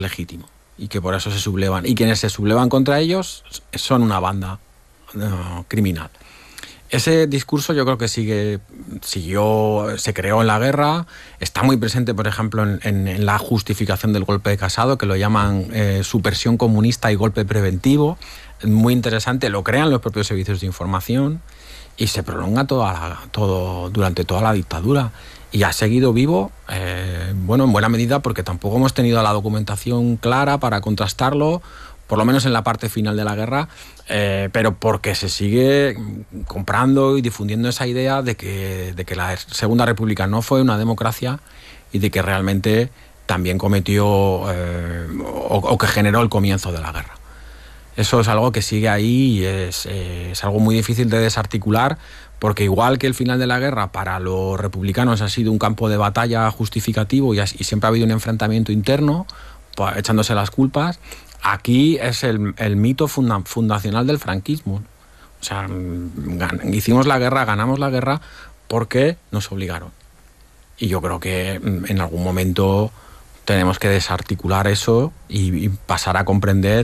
legítimo y que por eso se sublevan. Y quienes se sublevan contra ellos son una banda criminal. Ese discurso yo creo que siguió, se creó en la guerra, está muy presente, por ejemplo, en la justificación del golpe de Casado, que lo llaman subversión comunista y golpe preventivo. Es muy interesante, lo crean los propios servicios de información y se prolonga durante toda la dictadura. Y ha seguido vivo, en buena medida, porque tampoco hemos tenido la documentación clara para contrastarlo, por lo menos en la parte final de la guerra, pero porque se sigue comprando y difundiendo esa idea de que la Segunda República no fue una democracia y de que realmente también cometió o que generó el comienzo de la guerra. Eso es algo que sigue ahí y es algo muy difícil de desarticular, porque igual que el final de la guerra para los republicanos ha sido un campo de batalla justificativo y siempre ha habido un enfrentamiento interno, echándose las culpas, aquí es el mito fundacional del franquismo. O sea, hicimos la guerra, ganamos la guerra porque nos obligaron. Y yo creo que en algún momento tenemos que desarticular eso y pasar a comprender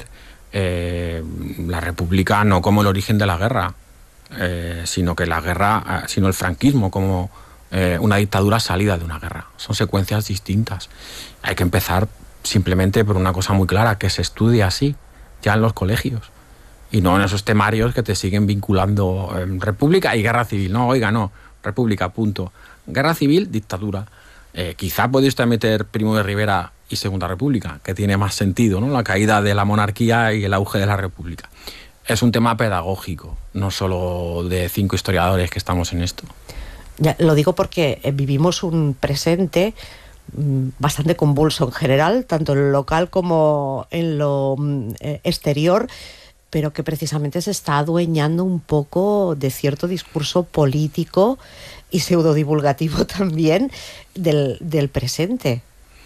la república no como el origen de la guerra, sino que la guerra, sino el franquismo como una dictadura salida de una guerra. Son secuencias distintas. Hay que empezar simplemente por una cosa muy clara, que se estudie así, ya en los colegios, y no en esos temarios que te siguen vinculando república y guerra civil. No, oiga, no, república, punto. Guerra civil, dictadura. Quizá puede usted meter Primo de Rivera y Segunda República, que tiene más sentido, ¿no? La caída de la monarquía y el auge de la república. Es un tema pedagógico, no solo de 5 historiadores que estamos en esto. Ya, lo digo porque vivimos un presente bastante convulso en general, tanto en lo local como en lo exterior, pero que precisamente se está adueñando un poco de cierto discurso político y pseudodivulgativo también del presente.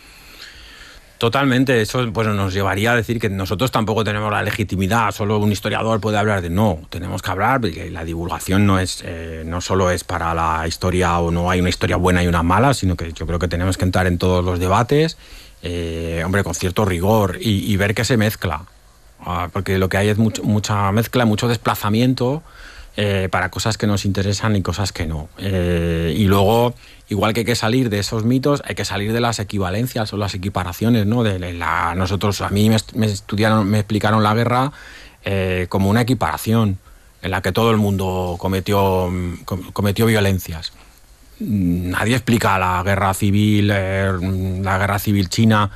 Totalmente, eso nos llevaría a decir que nosotros tampoco tenemos la legitimidad, solo un historiador puede hablar de no, tenemos que hablar, porque la divulgación no solo es para la historia, o no hay una historia buena y una mala, sino que yo creo que tenemos que entrar en todos los debates, con cierto rigor y ver qué se mezcla, porque lo que hay es mucha mezcla, mucho desplazamiento para cosas que nos interesan y cosas que no. Y luego, igual que hay que salir de esos mitos, hay que salir de las equivalencias o las equiparaciones, ¿no? A mí me explicaron la guerra como una equiparación en la que todo el mundo cometió violencias. Nadie explica la guerra civil china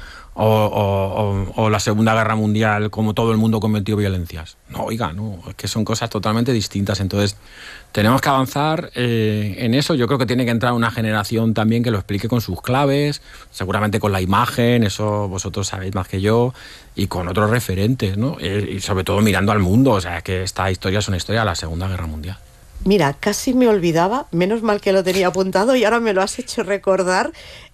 o la Segunda Guerra Mundial como todo el mundo cometió violencias. No, oiga, no, es que son cosas totalmente distintas. Entonces, tenemos que avanzar en eso. Yo creo que tiene que entrar una generación también que lo explique con sus claves, seguramente con la imagen, eso vosotros sabéis más que yo, y con otros referentes, ¿no? Y sobre todo mirando al mundo, o sea, que esta historia es una historia de la Segunda Guerra Mundial. Mira, casi me olvidaba, menos mal que lo tenía apuntado y ahora me lo has hecho recordar.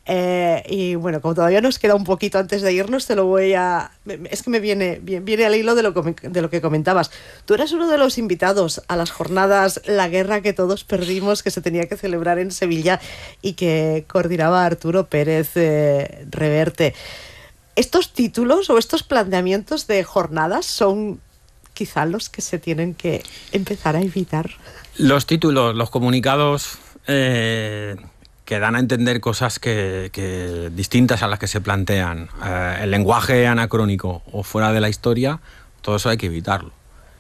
Y bueno, como todavía nos queda un poquito antes de irnos, te lo voy a... Es que me viene al hilo de lo que comentabas. Tú eras uno de los invitados a las jornadas La Guerra que Todos Perdimos, que se tenía que celebrar en Sevilla y que coordinaba Arturo Pérez Reverte. ¿Estos títulos o estos planteamientos de jornadas son quizá los que se tienen que empezar a evitar? Los títulos, los comunicados que dan a entender cosas que distintas a las que se plantean, el lenguaje anacrónico o fuera de la historia, todo eso hay que evitarlo.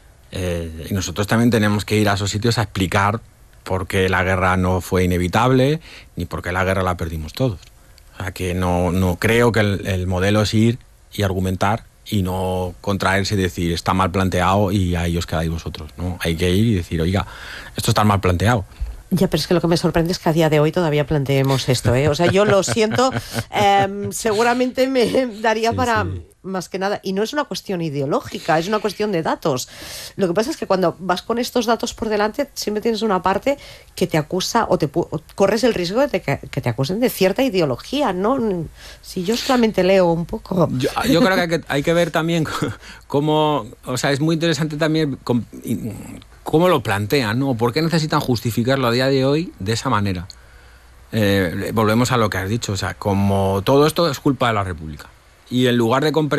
Y nosotros también tenemos que ir a esos sitios a explicar por qué la guerra no fue inevitable ni por qué la guerra la perdimos todos. O sea, que no creo que el modelo es ir y argumentar y no contraerse y decir está mal planteado y ahí os quedáis vosotros, ¿no? Hay que ir y decir, oiga, esto está mal planteado. Ya, pero es que lo que me sorprende es que a día de hoy todavía planteemos esto, ¿eh? O sea, yo lo siento, seguramente me daría para más que nada, y no es una cuestión ideológica, es una cuestión de datos. Lo que pasa es que cuando vas con estos datos por delante, siempre tienes una parte que te acusa o corres el riesgo de que te acusen de cierta ideología, ¿no? Si yo solamente leo un poco. Yo creo que hay que ver también cómo, o sea, es muy interesante también cómo lo plantean, ¿no? ¿Por qué necesitan justificarlo a día de hoy de esa manera? Volvemos a lo que has dicho, o sea, como todo esto es culpa de la República. Y en lugar de comprender